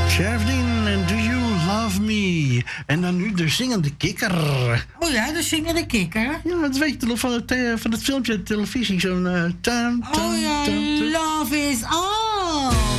Sheriff Dean en Do You Love Me? En dan nu de zingende kikker. Oh ja, de zingende kikker? Ja, dat weet je nog van het filmpje op televisie. Zo'n... oh ja, Love is All.